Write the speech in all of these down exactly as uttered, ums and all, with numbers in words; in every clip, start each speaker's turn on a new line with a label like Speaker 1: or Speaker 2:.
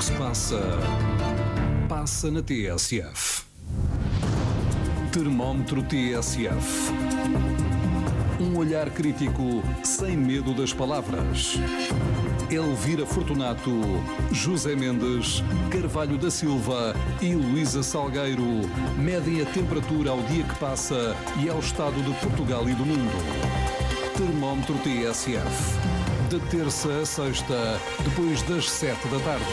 Speaker 1: que se passa, passa na T S F. Termómetro T S F. Um olhar crítico sem medo das palavras. Elvira Fortunato, José Mendes, Carvalho da Silva e Luísa Salgueiro medem a temperatura ao dia que passa e ao estado de Portugal e do mundo. Termómetro T S F. De terça a sexta, depois das sete da tarde.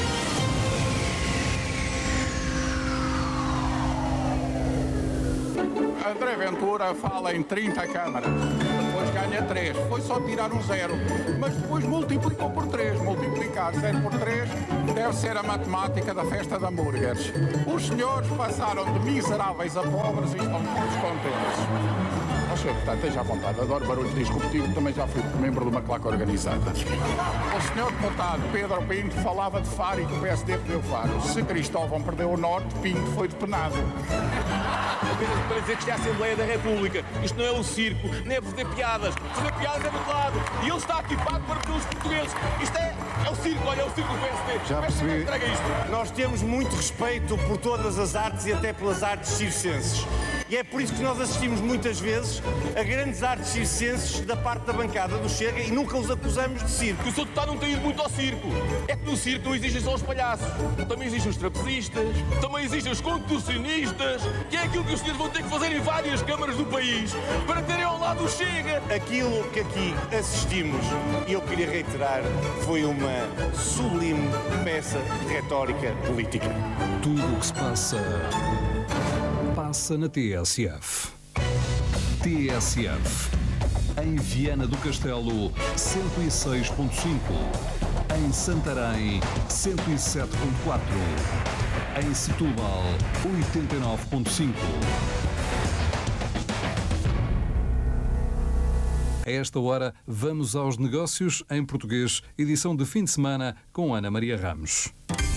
Speaker 2: André Ventura fala em trinta câmaras, depois ganha três, foi só tirar um zero, mas depois multiplicou por três, multiplicar zero por três deve ser a matemática da festa de hambúrgueres. Os senhores passaram de miseráveis a pobres e estão todos contentes. Ó senhor deputado, esteja à vontade, adoro barulhos disruptivos, também já fui membro de uma claque organizada. O senhor deputado Pedro Pinto falava de Faro e que o P S D perdeu Faro. Se Cristóvão perdeu o Norte, Pinto foi depenado.
Speaker 3: Apenas para dizer que isto é a Assembleia da República. Isto não é um circo, nem é fazer piadas. Fazer piadas é do outro lado. E ele está aqui pago para pelos portugueses. Isto é, é o circo, olha, é o circo do P S D.
Speaker 4: Já percebi.
Speaker 3: Entrega isto.
Speaker 5: Nós temos muito respeito por todas as artes e até pelas artes circenses. E é por isso que nós assistimos muitas vezes a grandes artes circenses da parte da bancada do Chega e nunca os acusamos de circo.
Speaker 3: Que o senhor deputado não tem ido muito ao circo. É que no circo não existem só os palhaços. Também existem os trapezistas, também existem os contorcionistas, que é aquilo que os senhores vão ter que fazer em várias câmaras do país para terem ao lado o Chega.
Speaker 5: Aquilo que aqui assistimos, e eu queria reiterar, foi uma sublime peça de retórica política.
Speaker 1: Tudo o que se passa, passa na T S F. T S F. Em Viana do Castelo, cento e seis ponto cinco. Em Santarém, cento e sete ponto quatro. Em Setúbal, oitenta e nove ponto cinco. A esta hora, vamos aos negócios em português, edição de fim de semana com Ana Maria Ramos.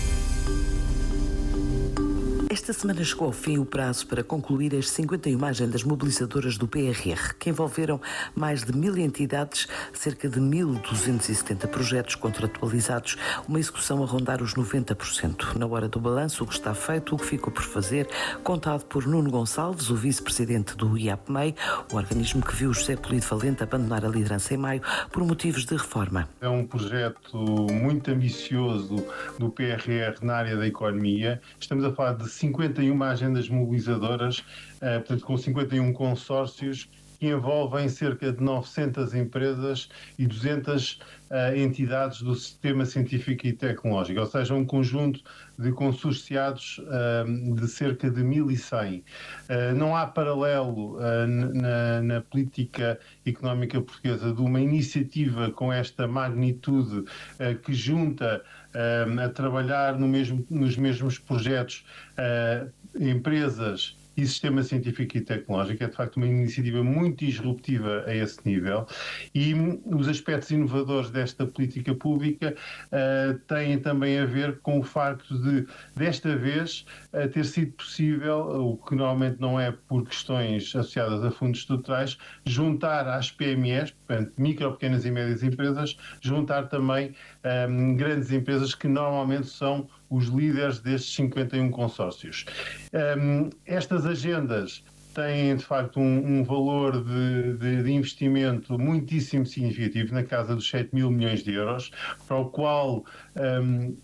Speaker 6: Esta semana chegou ao fim o prazo para concluir as cinquenta e uma agendas mobilizadoras do P R R, que envolveram mais de mil entidades, cerca de mil duzentos e setenta projetos contratualizados, uma execução a rondar os noventa por cento. Na hora do balanço, o que está feito, o que ficou por fazer, contado por Nuno Gonçalves, o vice-presidente do I A P M E I, o organismo que viu José Polido Valente abandonar a liderança em maio por motivos de reforma.
Speaker 4: É um projeto muito ambicioso do P R R na área da economia. Estamos a falar de cinquenta e uma agendas mobilizadoras, uh, portanto com cinquenta e um consórcios que envolvem cerca de novecentas empresas e duzentas uh, entidades do sistema científico e tecnológico, ou seja, um conjunto de consorciados uh, de cerca de mil e cem. Uh, não há paralelo uh, na, na política económica portuguesa de uma iniciativa com esta magnitude uh, que junta uh, a trabalhar no mesmo, nos mesmos projetos uh, empresas e sistema científico e tecnológico. É de facto uma iniciativa muito disruptiva a esse nível, e os aspectos inovadores desta política pública uh, têm também a ver com o facto de, desta vez, uh, ter sido possível, o que normalmente não é por questões associadas a fundos estruturais, juntar às P M Es, portanto, micro, pequenas e médias empresas, juntar também um, grandes empresas que normalmente são os líderes destes cinquenta e um consórcios. Um, estas agendas têm, de facto, um, um valor de, de, de investimento muitíssimo significativo, na casa dos sete mil milhões de euros, para o qual um,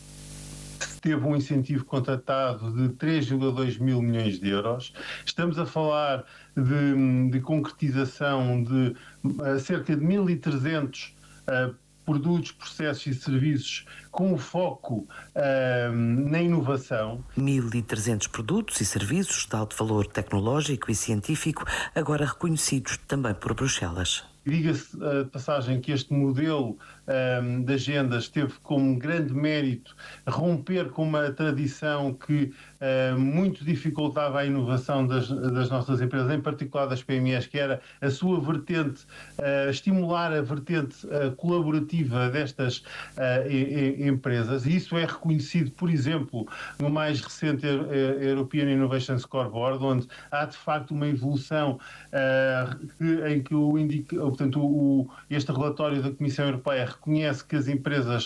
Speaker 4: teve um incentivo contratado de três vírgula dois mil milhões de euros. Estamos a falar de, de concretização de uh, cerca de mil e trezentos uh, produtos, processos e serviços com foco uh, na inovação.
Speaker 6: mil e trezentos produtos e serviços de alto valor tecnológico e científico, agora reconhecidos também por Bruxelas.
Speaker 4: Diga-se a passagem que este modelo um, de agendas teve como grande mérito romper com uma tradição que uh, muito dificultava a inovação das, das nossas empresas, em particular das P M Es, que era a sua vertente, uh, estimular a vertente uh, colaborativa destas uh, e, e, empresas, e isso é reconhecido, por exemplo, no mais recente European Innovation Scoreboard, onde há de facto uma evolução uh, que, em que o indica, portanto, o, este relatório da Comissão Europeia reconhece que as empresas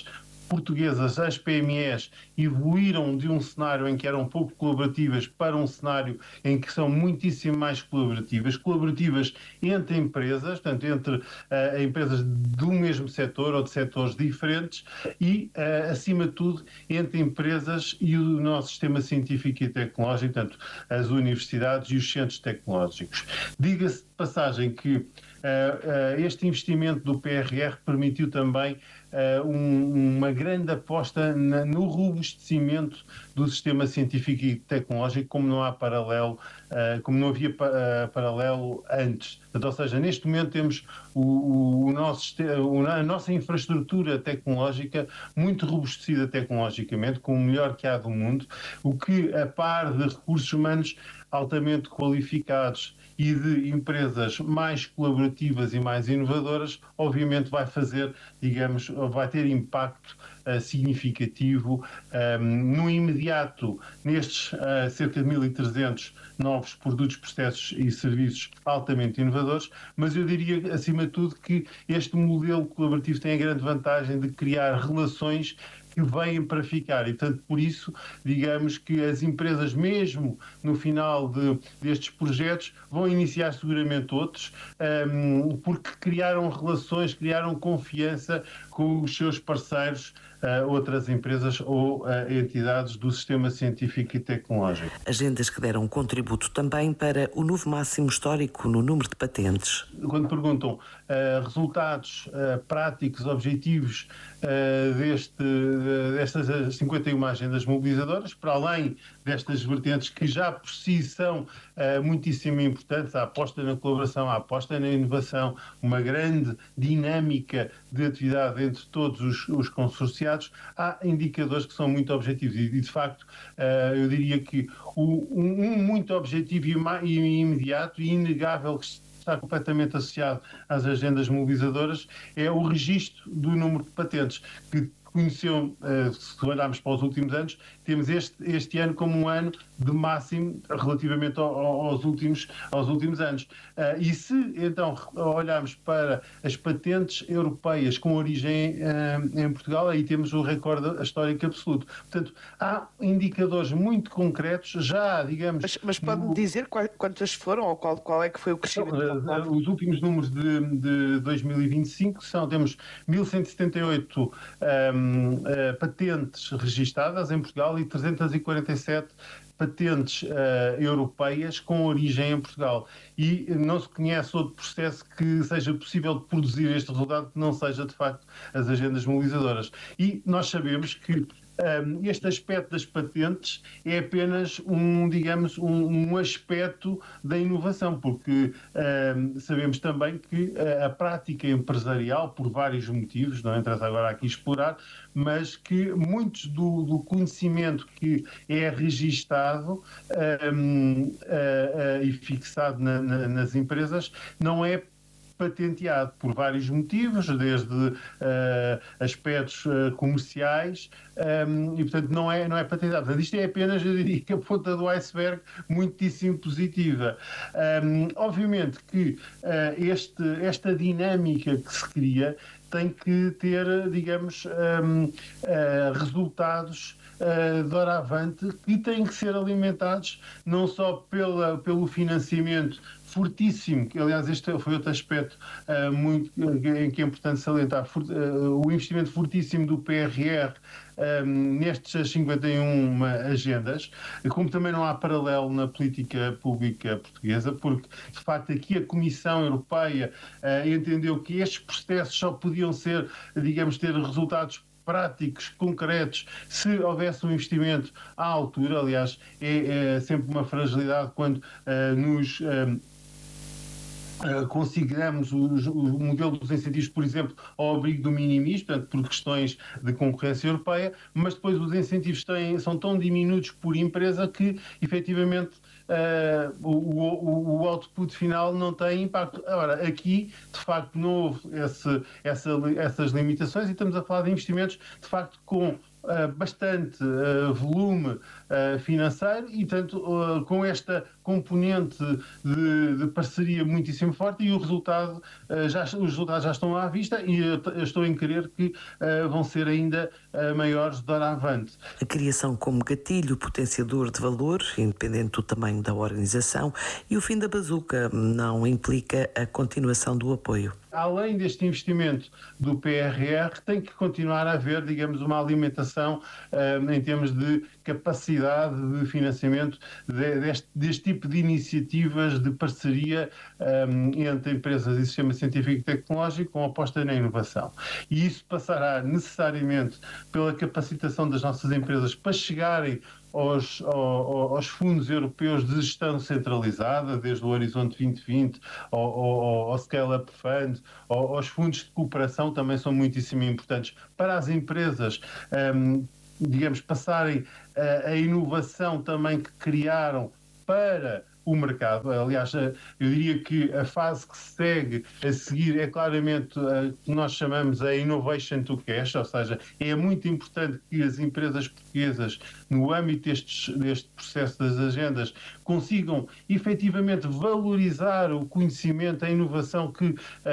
Speaker 4: portuguesas, as P M Es, evoluíram de um cenário em que eram pouco colaborativas para um cenário em que são muitíssimo mais colaborativas, colaborativas entre empresas, portanto, entre uh, empresas do mesmo setor ou de setores diferentes e, uh, acima de tudo, entre empresas e o nosso sistema científico e tecnológico, portanto, as universidades e os centros tecnológicos. Diga-se de passagem que Uh, uh, este investimento do P R R permitiu também uh, um, uma grande aposta na, no robustecimento do sistema científico e tecnológico, como não há paralelo, uh, como não havia pa, uh, paralelo antes. Portanto, ou seja, neste momento temos o, o, o nosso, a nossa infraestrutura tecnológica muito robustecida tecnologicamente, com o melhor que há do mundo, o que, a par de recursos humanos altamente qualificados e de empresas mais colaborativas e mais inovadoras, obviamente vai fazer, digamos, vai ter impacto uh, significativo um, no imediato nestes uh, cerca de mil e trezentos novos produtos, processos e serviços altamente inovadores, mas eu diria, acima de tudo, que este modelo colaborativo tem a grande vantagem de criar relações que vêm para ficar e, portanto, por isso, digamos que as empresas, mesmo no final de, destes projetos, vão iniciar seguramente outros, um, porque criaram relações, criaram confiança com os seus parceiros, uh, outras empresas ou uh, entidades do sistema científico e tecnológico.
Speaker 6: Agendas que deram um contributo também para o novo máximo histórico no número de patentes.
Speaker 4: Quando perguntam uh, resultados uh, práticos, objetivos uh, deste, uh, destas cinquenta e uma agendas mobilizadoras, para além destas vertentes que já por si são uh, muitíssimo importantes, a aposta na colaboração, a aposta na inovação, uma grande dinâmica de atividade entre todos os, os consorciados, há indicadores que são muito objetivos e, de facto, uh, eu diria que o, um, um muito objetivo e, e imediato e inegável que está completamente associado às agendas mobilizadoras é o registro do número de patentes, que conheceu, se olharmos para os últimos anos, temos este, este ano como um ano de máximo relativamente ao, aos, últimos, aos últimos anos. E se então olharmos para as patentes europeias com origem em Portugal, aí temos o recorde histórico absoluto. Portanto, há indicadores muito concretos, já, digamos...
Speaker 7: Mas, mas pode-me dizer quantas foram ou qual, qual é que foi o crescimento?
Speaker 4: Então, os últimos números de, de dois mil e vinte e cinco são, temos mil cento e setenta e oito um, uh, patentes registadas em Portugal e trezentos e quarenta e sete patentes uh, europeias com origem em Portugal. E não se conhece outro processo que seja possível de produzir este resultado que não seja, de facto, as agendas mobilizadoras. E nós sabemos que Um, este aspecto das patentes é apenas um, digamos, um, um aspecto da inovação, porque um, sabemos também que a, a prática empresarial, por vários motivos, não interessa agora aqui explorar, mas que muitos do, do conhecimento que é registado um, uh, uh, e fixado na, na, nas empresas não é patenteado por vários motivos, desde uh, aspectos uh, comerciais, um, e portanto não é, não é patenteado. Portanto, isto é apenas, eu diria, a ponta do iceberg muitíssimo positiva. Um, obviamente que uh, este, esta dinâmica que se cria tem que ter, digamos, um, uh, resultados uh, doravante que têm que ser alimentados não só pela, pelo financiamento fortíssimo, que aliás este foi outro aspecto uh, muito, em que é importante salientar, for, uh, o investimento fortíssimo do P R R um, nestas cinquenta e uma agendas, como também não há paralelo na política pública portuguesa, porque de facto aqui a Comissão Europeia uh, entendeu que estes processos só podiam ser, digamos, ter resultados práticos, concretos, se houvesse um investimento à altura. Aliás, é, é sempre uma fragilidade quando uh, nos... Uh, Uh, consideramos o, o modelo dos incentivos, por exemplo, ao abrigo do minimis, portanto, por questões de concorrência europeia, mas depois os incentivos têm, são tão diminutos por empresa que, efetivamente, uh, o, o, o output final não tem impacto. Agora, aqui, de facto, não houve esse, essa, essas limitações e estamos a falar de investimentos, de facto, com Uh, bastante uh, volume uh, financeiro e, tanto, uh, com esta componente de, de parceria muitíssimo forte, e o resultado, uh, já, os resultados já estão à vista e eu, eu estou em crer que uh, vão ser ainda uh, maiores doravante.
Speaker 6: A criação como gatilho potenciador de valor, independente do tamanho da organização, e o fim da bazuca não implica a continuação do apoio.
Speaker 4: Além deste investimento do P R R, tem que continuar a haver, digamos, uma alimentação uh, em termos de capacidade de financiamento de, deste, deste tipo de iniciativas de parceria um, entre empresas e sistema científico e tecnológico com aposta na inovação. E isso passará necessariamente pela capacitação das nossas empresas para chegarem Aos, aos, aos fundos europeus de gestão centralizada, desde o Horizonte vinte vinte ao, ao, ao Scale-up Fund, ao, aos fundos de cooperação, também são muitíssimo importantes para as empresas, um, digamos, passarem a, a inovação também que criaram para o mercado. Aliás, eu diria que a fase que se segue a seguir é claramente a que nós chamamos a Innovation to Cash, ou seja, é muito importante que as empresas portuguesas, no âmbito destes, deste processo das agendas, consigam efetivamente valorizar o conhecimento, a inovação que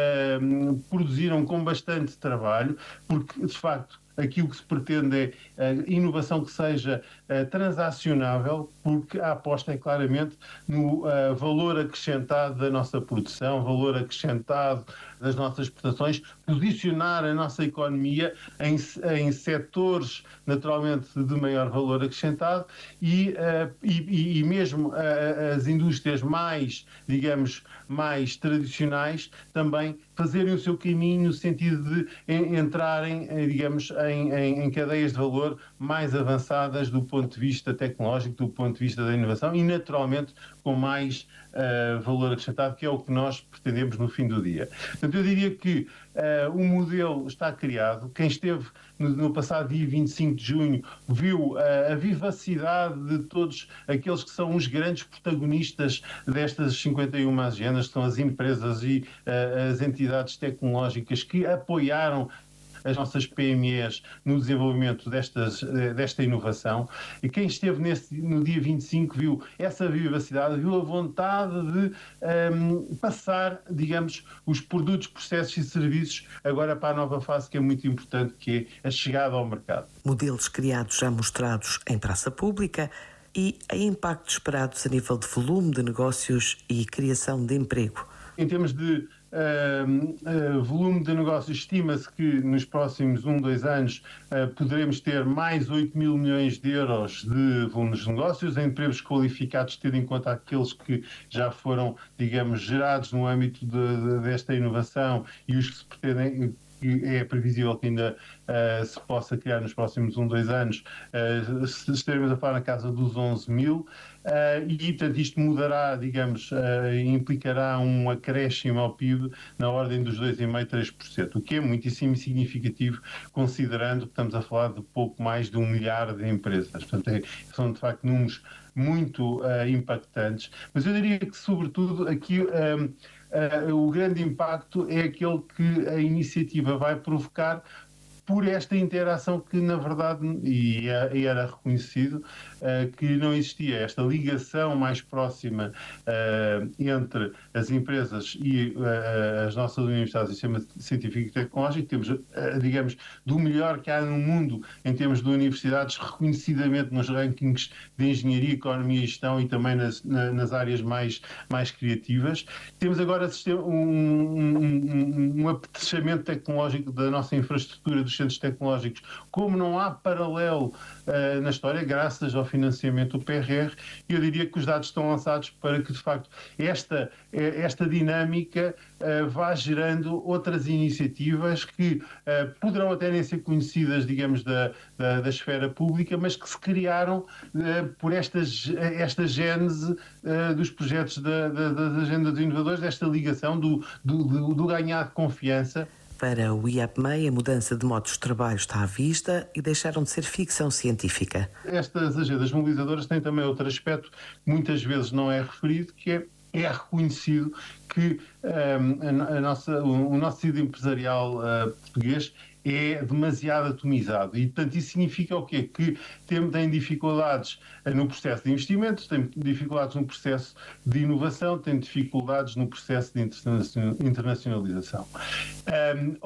Speaker 4: uh, produziram com bastante trabalho, porque, de facto, aquilo que se pretende é a inovação que seja uh, transacionável, porque a aposta é claramente no uh, valor acrescentado da nossa produção, valor acrescentado das nossas exportações, posicionar a nossa economia em, em setores naturalmente de maior valor acrescentado e, uh, e, e mesmo uh, as indústrias mais, digamos, mais tradicionais também fazerem o seu caminho no sentido de en, entrarem, digamos, Em, em, em cadeias de valor mais avançadas do ponto de vista tecnológico, do ponto de vista da inovação e, naturalmente, com mais uh, valor acrescentado, que é o que nós pretendemos no fim do dia. Portanto, eu diria que uh, o modelo está criado. Quem esteve no, no passado dia vinte e cinco de junho viu uh, a vivacidade de todos aqueles que são os grandes protagonistas destas cinquenta e uma agendas, que são as empresas e uh, as entidades tecnológicas que apoiaram as nossas P M Es no desenvolvimento destas, desta inovação, e quem esteve nesse, no dia vinte e cinco viu essa vivacidade, viu a vontade de um, passar, digamos, os produtos, processos e serviços agora para a nova fase que é muito importante, que é a chegada ao mercado.
Speaker 6: Modelos criados já mostrados em praça pública e a impactos esperados a nível de volume de negócios e criação de emprego.
Speaker 4: Em termos de Uh, uh, volume de negócios, estima-se que nos próximos um, dois anos uh, poderemos ter mais oito mil milhões de euros de volume de negócios, em empregos qualificados, tendo em conta aqueles que já foram, digamos, gerados no âmbito de, de, desta inovação e os que se pretendem, que é previsível que ainda uh, se possa criar nos próximos um, dois anos, uh, estaremos a falar na casa dos onze mil. Uh, e, portanto, isto mudará, digamos, uh, implicará um acréscimo ao P I B na ordem dos dois vírgula cinco por cento, três por cento, o que é muitíssimo significativo, considerando que estamos a falar de pouco mais de um milhar de empresas. Portanto, é, são, de facto, números muito uh, impactantes. Mas eu diria que, sobretudo, aqui um, uh, o grande impacto é aquele que a iniciativa vai provocar por esta interação que, na verdade, e era reconhecido, uh, que não existia esta ligação mais próxima uh, entre as empresas e uh, as nossas universidades e o sistema científico e tecnológico. Temos, uh, digamos, do melhor que há no mundo em termos de universidades, reconhecidamente nos rankings de engenharia, economia e gestão e também nas, na, nas áreas mais, mais criativas. Temos agora um, um, um, um apetrechamento tecnológico da nossa infraestrutura dos centros tecnológicos, como não há paralelo uh, na história, graças ao financiamento do P R R, e eu diria que os dados estão lançados para que, de facto, esta, esta dinâmica uh, vá gerando outras iniciativas que uh, poderão até nem ser conhecidas, digamos, da, da, da esfera pública, mas que se criaram uh, por esta, esta gênese uh, dos projetos da, da, das agendas inovadores, desta ligação do, do, do, do ganhar de confiança.
Speaker 6: Para o I A P M E I, a mudança de modos de trabalho está à vista e deixaram de ser ficção científica.
Speaker 4: Estas agendas mobilizadoras têm também outro aspecto que muitas vezes não é referido, que é, é reconhecido que um, a, a nossa, o, o nosso tecido empresarial uh, português é demasiado atomizado e, portanto, isso significa o quê? Que tem, tem dificuldades no processo de investimentos, tem dificuldades no processo de inovação, tem dificuldades no processo de internacionalização. Um, ora,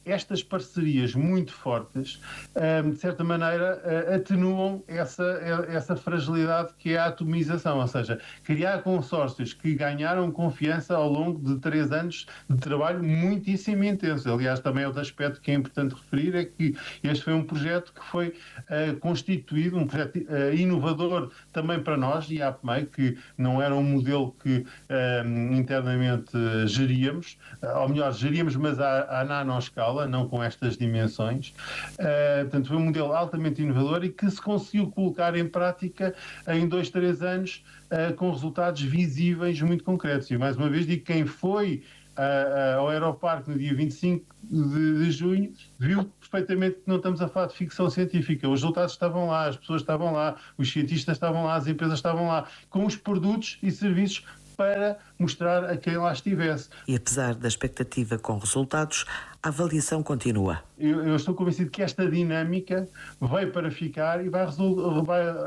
Speaker 4: estas parcerias muito fortes, de certa maneira, atenuam essa, essa fragilidade que é a atomização, ou seja, criar consórcios que ganharam confiança ao longo de três anos de trabalho muitíssimo intenso. Aliás, também outro aspecto que é importante referir é que este foi um projeto que foi uh, constituído, um projeto uh, inovador também para nós e a APMEI, que não era um modelo que uh, internamente uh, geríamos, uh, ou melhor, geríamos, mas à, à nanoscala, não com estas dimensões. Uh, portanto, foi um modelo altamente inovador e que se conseguiu colocar em prática em dois, três anos uh, com resultados visíveis muito concretos. E, mais uma vez, digo, quem foi uh, uh, ao Aeroparque no dia vinte e cinco de, de junho viu perfeitamente que não estamos a falar de ficção científica. Os resultados estavam lá, as pessoas estavam lá, os cientistas estavam lá, as empresas estavam lá, com os produtos e serviços para mostrar a quem lá estivesse.
Speaker 6: E apesar da expectativa com resultados, a avaliação continua.
Speaker 4: Eu, eu estou convencido que esta dinâmica veio para ficar e vai, vai uh,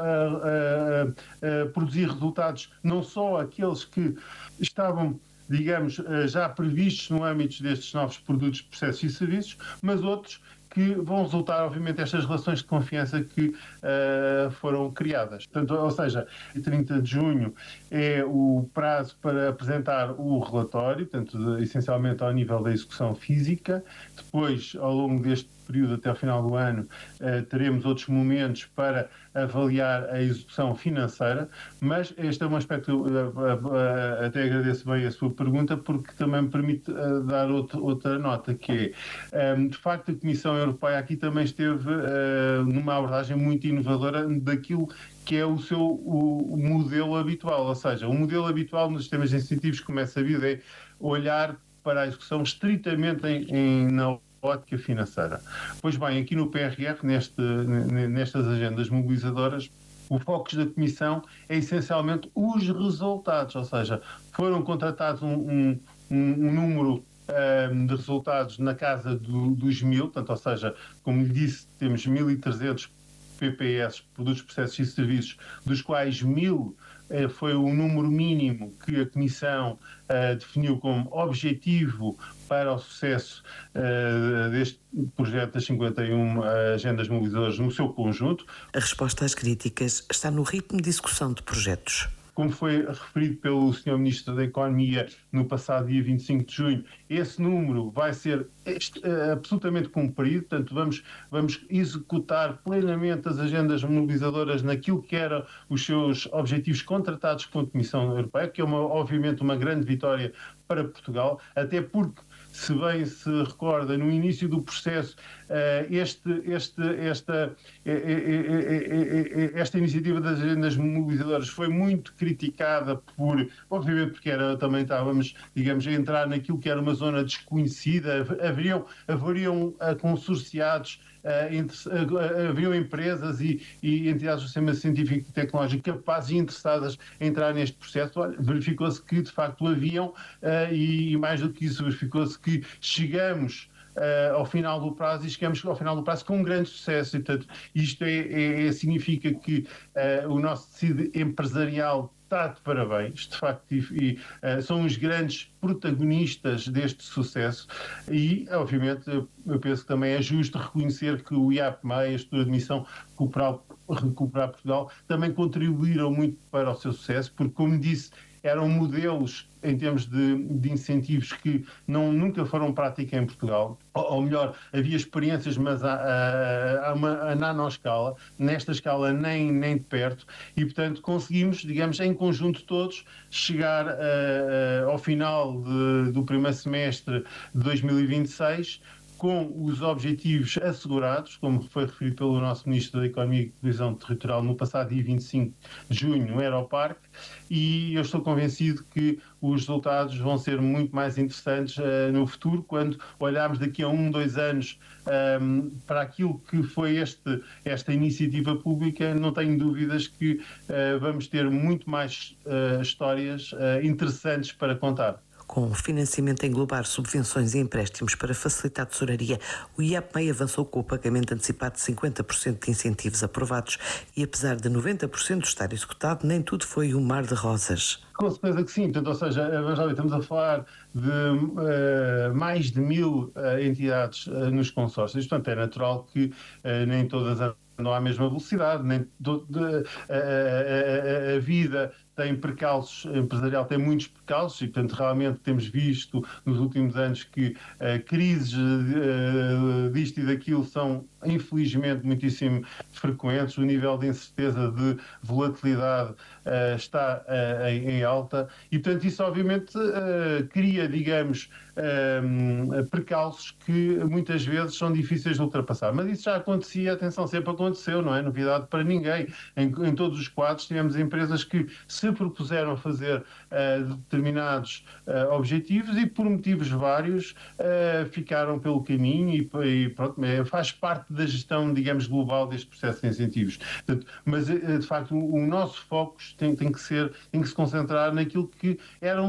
Speaker 4: uh, uh, produzir resultados, não só aqueles que estavam, digamos, uh, já previstos no âmbito destes novos produtos, processos e serviços, mas outros que vão resultar, obviamente, estas relações de confiança que uh, foram criadas. Portanto, ou seja, trinta de junho é o prazo para apresentar o relatório, portanto, de, essencialmente ao nível da execução física. Depois, ao longo deste período até ao final do ano, uh, teremos outros momentos para avaliar a execução financeira, mas este é um aspecto, uh, uh, uh, até agradeço bem a sua pergunta, porque também me permite uh, dar outro, outra nota, que é, um, de facto, a Comissão Europeia aqui também esteve uh, numa abordagem muito inovadora daquilo que é o seu o, o modelo habitual, ou seja, o modelo habitual nos sistemas de incentivos, como é sabido, é olhar para a execução estritamente em, em, na ótica financeira. Pois bem, aqui no P R R, neste, nestas agendas mobilizadoras, o foco da Comissão é essencialmente os resultados, ou seja, foram contratados um, um, um número um, de resultados na casa do, dos mil, portanto, ou seja, como lhe disse, temos mil e trezentos P P S, produtos, processos e serviços, dos quais mil eh, foi o número mínimo que a Comissão eh, definiu como objetivo para o sucesso uh, deste projeto das cinquenta e uma agendas mobilizadoras no seu conjunto.
Speaker 6: A resposta às críticas está no ritmo de execução de projetos.
Speaker 4: Como foi referido pelo senhor Ministro da Economia no passado dia vinte e cinco de junho, esse número vai ser este, uh, absolutamente cumprido, portanto vamos, vamos executar plenamente as agendas mobilizadoras naquilo que eram os seus objetivos contratados com a Comissão Europeia, que é uma, obviamente uma grande vitória para Portugal, até porque, se bem se recorda, no início do processo, este, este, esta, esta iniciativa das agendas mobilizadoras foi muito criticada por, obviamente porque era, também estávamos, digamos, a entrar naquilo que era uma zona desconhecida, haveriam, haveriam consorciados, haveriam empresas e, e entidades do sistema científico e tecnológico capazes e interessadas em entrar neste processo. Olha, verificou-se que de facto haviam, e, e mais do que isso, verificou-se que chegamos Uh, ao final do prazo e chegamos ao final do prazo com um grande sucesso. E, portanto, isto é, é, é, significa que uh, o nosso tecido empresarial está de parabéns, de facto, e, e uh, são os grandes protagonistas deste sucesso e, obviamente, eu, eu penso que também é justo reconhecer que o I A P M E, a Estrutura de Missão Recuperar, Recuperar Portugal, também contribuíram muito para o seu sucesso, porque, como disse, eram modelos em termos de, de incentivos que não, nunca foram prática em Portugal, ou, ou melhor, havia experiências, mas a, a, a uma a nanoscala, nesta escala nem, nem de perto, e portanto conseguimos, digamos, em conjunto todos, chegar a, a, ao final de, do primeiro semestre de dois mil e vinte e seis com os objetivos assegurados, como foi referido pelo nosso Ministro da Economia e Coesão Territorial no passado dia vinte e cinco de junho no Aeroparque, e eu estou convencido que os resultados vão ser muito mais interessantes uh, no futuro, quando olharmos daqui a um, dois anos um, para aquilo que foi este, esta iniciativa pública. Não tenho dúvidas que uh, vamos ter muito mais uh, histórias uh, interessantes para contar.
Speaker 6: Com o financiamento a englobar subvenções e empréstimos para facilitar a tesouraria, o I A P M E I avançou com o pagamento antecipado de cinquenta por cento de incentivos aprovados e, apesar de noventa por cento estar executado, nem tudo foi um mar de rosas.
Speaker 4: Com certeza que sim, portanto, ou seja, já estamos a falar de uh, mais de mil uh, entidades uh, nos consórcios, portanto é natural que uh, nem todas andam à mesma velocidade, nem do, de, uh, a, a, a vida tem percalços, empresarial tem muitos percalços e, portanto, realmente temos visto nos últimos anos que uh, crises uh, disto e daquilo são, infelizmente, muitíssimo frequentes. O nível de incerteza, de volatilidade uh, está uh, em, em alta e, portanto, isso obviamente uh, cria, digamos, uh, percalços que muitas vezes são difíceis de ultrapassar. Mas isso já acontecia, atenção, sempre aconteceu, não é novidade para ninguém. Em, em todos os quadros tivemos empresas que se propuseram fazer uh, determinados uh, objetivos e por motivos vários uh, ficaram pelo caminho e, e pronto, faz parte da gestão, digamos, global deste processo de incentivos. Portanto, mas, uh, de facto, o, o nosso foco tem, tem que ser, tem que se concentrar naquilo que eram